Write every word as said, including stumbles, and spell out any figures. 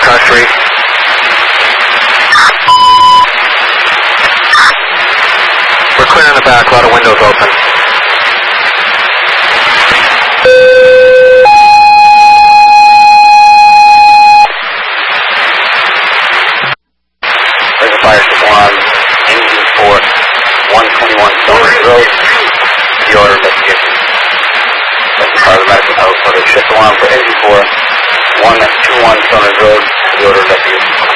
car three. We're clear in the back, a lot of windows open. There's a fire system on engine four, one twenty-one Stoners Road. The order investigation. That's the car, the medical house, so they shift alarm for engine four, one twenty-one Stoners Road. The order investigation.